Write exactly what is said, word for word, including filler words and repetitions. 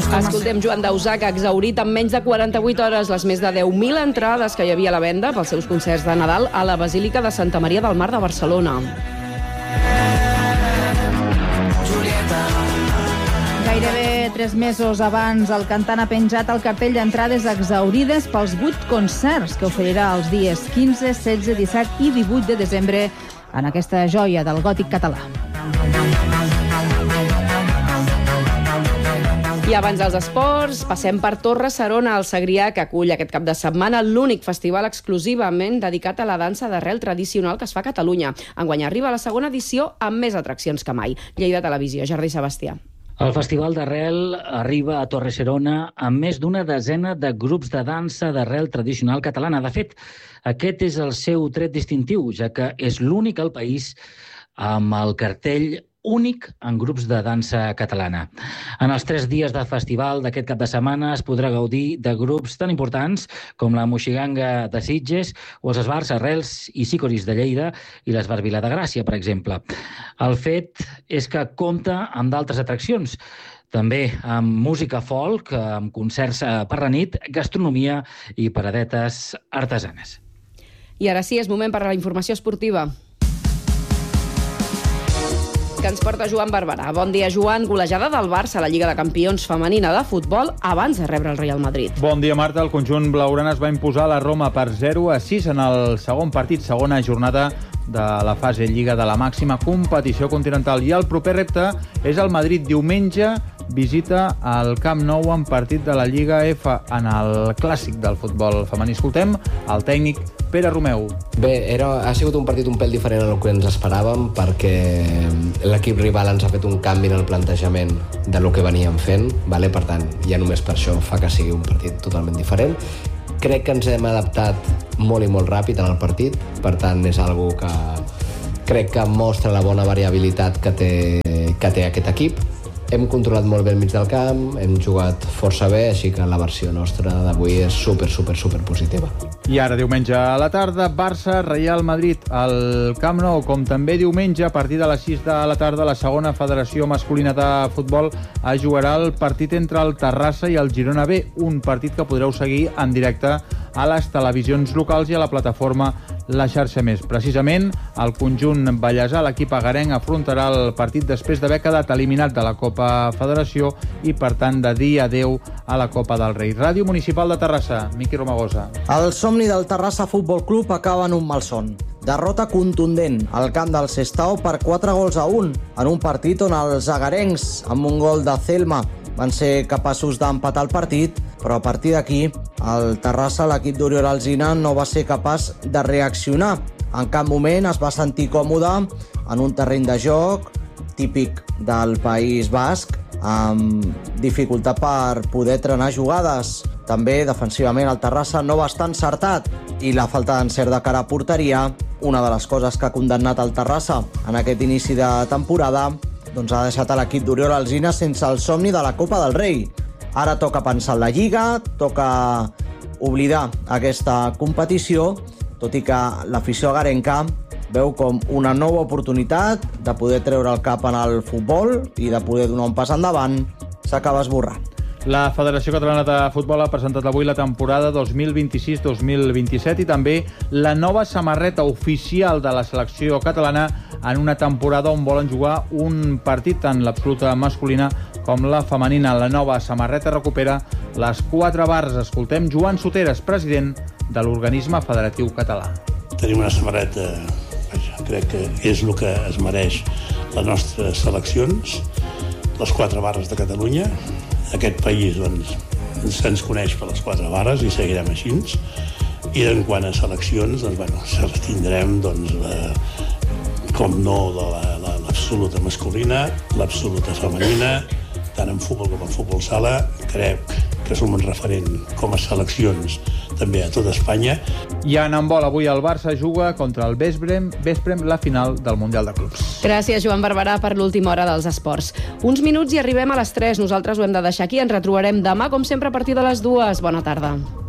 Escoltem Joan Dausà, que ha exhaurit en menys de quaranta-vuit hores les més de deu mil entrades que hi havia a la venda pels seus concerts de Nadal a la Basílica de Santa Maria del Mar de Barcelona. Gairebé tres mesos abans, el cantant ha penjat el cartell d'entrades exhaurides pels vuit concerts que oferirà els dies quinze, setze, disset i divuit de desembre en aquesta joia del gòtic català. I abans dels esports, passem per Torre-serona, al Segrià, que acull aquest cap de setmana l'únic festival exclusivament dedicat a la dansa d'arrel tradicional que es fa a Catalunya. Enguany arriba a la segona edició amb més atraccions que mai. Lleida Televisió, Jordi Sebastià. El Festival d'Arrel arriba a Torre-serona amb més d'una desena de grups de dansa d'arrel tradicional catalana. De fet, aquest és el seu tret distintiu, ja que és l'únic al país amb el cartell únic en grups de dansa catalana. En els tres dies de festival d'aquest cap de setmana es podrà gaudir de grups tan importants com la Moixiganga de Sitges o els esbarts Arrels i Sicoris de Lleida i l'esbart Vila de Gràcia, per exemple. El fet és que compta amb d'altres atraccions, també amb música folk, amb concerts per la nit, gastronomia i paradetes artesanes. I ara sí, és moment per a la informació esportiva, que ens porta Joan Barberà. Bon dia, Joan. Golejada del Barça a la Lliga de Campions femenina de futbol abans de rebre el Real Madrid. Bon dia, Marta. El conjunt blaugrana es va imposar a la Roma per zero a sis en el segon partit, segona jornada de la fase Lliga de la màxima competició continental. I el proper repte és el Madrid. Diumenge visita al Camp Nou en partit de la Lliga F en el clàssic del futbol femení. Escoltem el tècnic Pere Romeu. Bé, era, ha sigut un partit un pèl diferent del que ens esperàvem, perquè l'equip rival ens ha fet un canvi en el plantejament de lo que veníem fent, vale? Per tant, ja només per això fa que sigui un partit totalment diferent. Crec que ens hem adaptat molt i molt ràpid en el partit, per tant és algo que crec que mostra la bona variabilitat que té, que té aquest equip. Hem controlat molt bé el mig del camp, hem jugat força bé, així que la versió nostra d'avui és super, super, super positiva. I ara, diumenge a la tarda, Barça, Real Madrid al Camp Nou, com també diumenge, a partir de les sis de la tarda, la segona federació masculina de futbol jugarà el partit entre el Terrassa i el Girona B, un partit que podreu seguir en directe a les televisions locals i a la plataforma La Xarxa Més. Precisament, el conjunt ballesà, l'equip agarenc, afrontarà el partit després d'haver quedat eliminat de la Copa Federació i, per tant, de dir adeu a la Copa del Rei. Ràdio Municipal de Terrassa, Miqui Romagosa. El somni del Terrassa Futbol Club acaba en un malson. Derrota contundent al camp del Sestao per quatre gols a un, en un partit on els agarencs, amb un gol de Celma, van ser capaços d'empatar el partit, però a partir d'aquí, el Terrassa, l'equip d'Oriol Alsina, no va ser capaç de reaccionar. En cap moment es va sentir còmode en un terreny de joc típic del País Basc, amb dificultat per poder trenar jugades. També, defensivament, el Terrassa no va estar encertat i la falta d'encert de cara a porteria, una de les coses que ha condemnat el Terrassa en aquest inici de temporada, doncs ha deixat a l'equip d'Oriol Alsina sense el somni de la Copa del Rei. Ara toca pensar en la Lliga, toca oblidar aquesta competició, tot i que l'afició agarenca veu com una nova oportunitat de poder treure el cap en el futbol i de poder donar un pas endavant, s'acaba esborrant. La Federació Catalana de Futbol ha presentat avui la temporada dos mil vint-i-sis dos mil vint-i-set i també la nova samarreta oficial de la selecció catalana en una temporada on volen jugar un partit, tant l'absoluta masculina com la femenina. La nova samarreta recupera les quatre barres. Escoltem Joan Soteres, president de l'organisme federatiu català. Tenim una samarreta, crec que és el que es mereix les nostres seleccions, les quatre barres de Catalunya. Aquest país doncs, se'ns coneix per les quatre barres i seguirem així. I en quant a seleccions, doncs, bueno, tindrem doncs, la, com no l'absoluta masculina, l'absoluta femenina, tant en futbol com en futbol sala. Crec que som un referent com a seleccions també a tota Espanya. I en handbol, avui el Barça juga contra el Vesprem, Vesprem la final del Mundial de Clubs. Gràcies, Joan Barberà, per l'última hora dels esports. Uns minuts i arribem a les tres. Nosaltres ho hem de deixar aquí. Ens retrobarem demà, com sempre, a partir de les dues. Bona tarda.